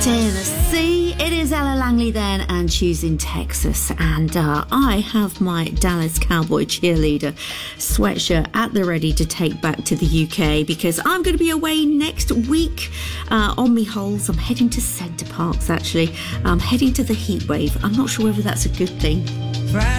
Tennessee. It is Ella Langley then, and choosing Texas. And I have my Dallas Cowboy cheerleader sweatshirt at the ready to take back to the UK, because I'm going to be away next week on me holes. I'm heading to Centre Parks, actually. I'm heading to the heat wave. I'm not sure whether that's a good thing.